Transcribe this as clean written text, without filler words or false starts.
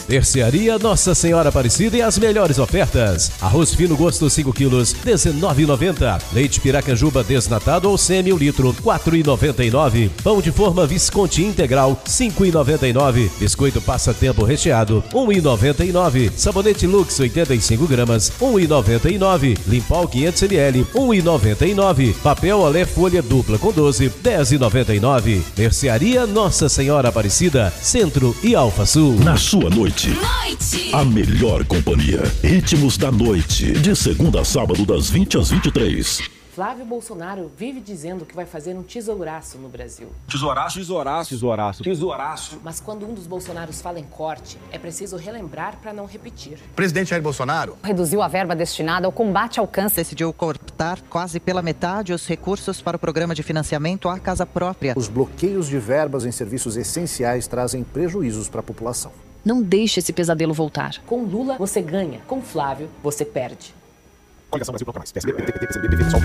Mercearia Nossa Senhora Aparecida e as melhores ofertas. Arroz fino gosto 5 quilos, R$19,90. Leite Piracanjuba desnatado ou semi 1 litro, R$4,99. Pão de forma Visconti integral, R$5,99. Biscoito passatempo recheado, R$1,99. Sabonete Lux 85 gramas, R$1,99. Limpol 500 ml, R$1,99. Papel Olé folha dupla com 12, R$10,99. Mercearia Nossa Senhora Aparecida, Centro e Alfa Sul. Na sua noite, a melhor companhia. Ritmos da noite, de segunda a sábado das 20 às 23. Flávio Bolsonaro vive dizendo que vai fazer um tesouraço no Brasil. Tesouraço, tesouraço, tesouraço, tesouraço. Mas quando um dos Bolsonaros fala em corte, é preciso relembrar para não repetir. O presidente Jair Bolsonaro reduziu a verba destinada ao combate ao câncer. Decidiu cortar quase pela metade os recursos para o programa de financiamento à casa própria. Os bloqueios de verbas em serviços essenciais trazem prejuízos para a população. Não deixe esse pesadelo voltar. Com Lula, você ganha. Com Flávio, você perde. Coligação Brasil Coloca Mais. PSB, PDT, PCB, PV, PSOL,